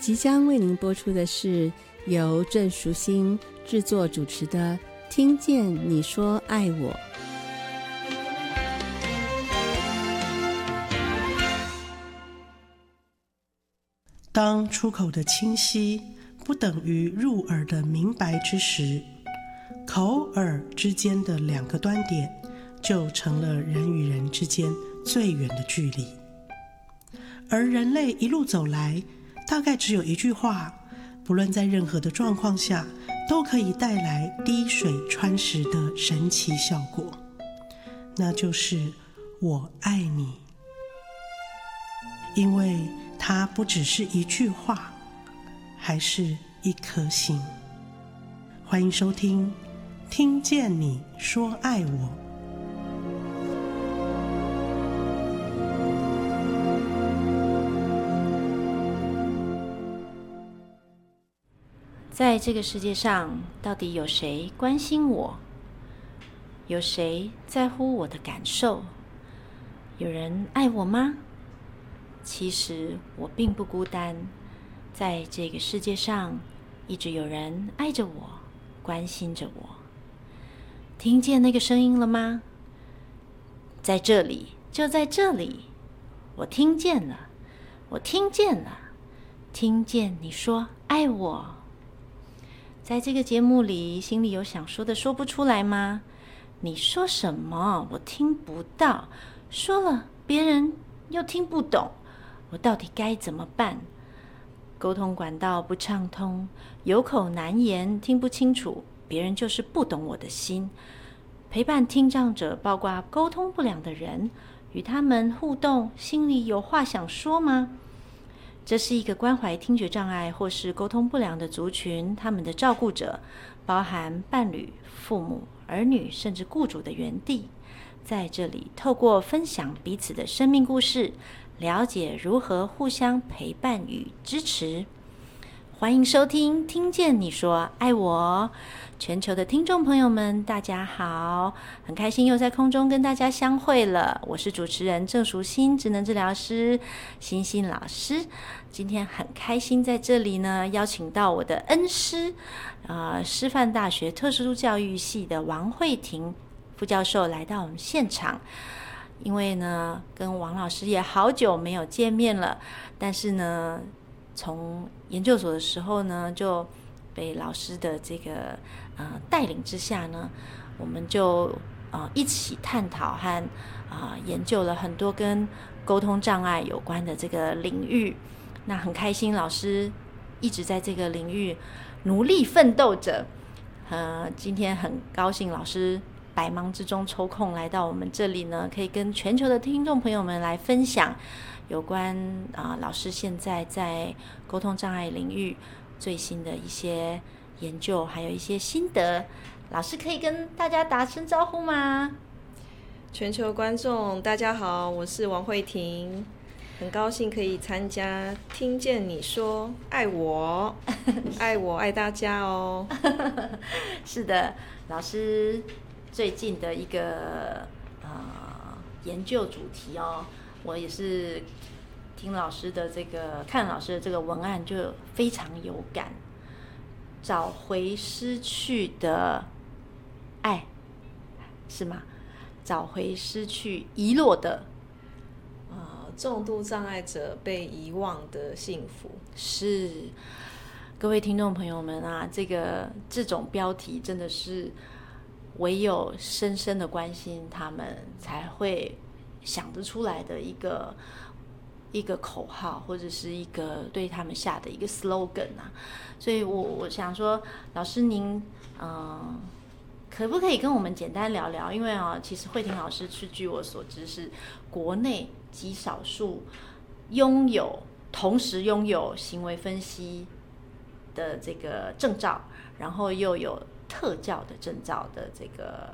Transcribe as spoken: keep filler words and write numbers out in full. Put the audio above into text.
即将为您播出的是由郑淑馨制作主持的《听见你说爱我》。 当出口的清晰不等于入耳的明白之时，口耳之间的两个端点就成了人与人之间最远的距离。而人类一路走来，大概只有一句话，不论在任何的状况下，都可以带来滴水穿石的神奇效果，那就是我爱你。因为它不只是一句话，还是一颗心。欢迎收听听见你说爱我。 在这个世界上，到底有谁关心我？有谁在乎我的感受？有人爱我吗？其实我并不孤单，在这个世界上，一直有人爱着我，关心着我。听见那个声音了吗？在这里，就在这里，我听见了，我听见了，听见你说爱我。在这个节目里，心里有想说的说不出来吗？你说什么？我听不到，说了别人又听不懂，我到底该怎么办？沟通管道不畅通，有口难言，听不清楚，别人就是不懂我的心。陪伴听障者，包括沟通不良的人，与他们互动，心里有话想说吗？这是一个关怀听觉障碍或是沟通不良的族群，他们的照顾者，包含伴侣、父母、儿女，甚至雇主的园地。在这里，透过分享彼此的生命故事，了解如何互相陪伴与支持。欢迎收听听见你说爱我。全球的听众朋友们，大家好，很开心又在空中跟大家相会了。我是主持人郑淑馨，职能治疗师，欣欣老师。今天很开心在这里呢，邀请到我的恩师，呃，师范大学特殊教育系的王慧婷副教授来到我们现场。因为呢，跟王老师也好久没有见面了，但是呢，从研究所的时候呢，就被老师的这个呃带领之下呢，我们就呃一起探讨和啊、呃、研究了很多跟沟通障碍有关的这个领域。那很开心，老师一直在这个领域努力奋斗着。呃，今天很高兴，老师百忙之中抽空来到我们这里呢，可以跟全球的听众朋友们来分享有关啊、呃、老师现在在沟通障碍领域最新的一些研究，还有一些心得。老师可以跟大家打声招呼吗？ 全球观众大家好，我是王慧婷，很高兴可以参加听见你说爱我爱我爱大家哦。 是的，老师最近的一个呃研究主题哦，我也是听老师的这个看老师的这个文案就非常有感，找回失去的爱，是吗？找回失去遗落的呃，重度障碍者被遗忘的幸福。 是，各位听众朋友们啊，这个这种标题真的是唯有深深的关心他们才会想得出来的一个一个口号，或者是一个对他们下的一个 slogan 啊。所以我我想说，老师您嗯、呃，可不可以跟我们简单聊聊？因为啊，其实慧婷老师是据我所知是国内极少数拥有同时拥有行为分析的这个证照，然后又有特教的证照的这个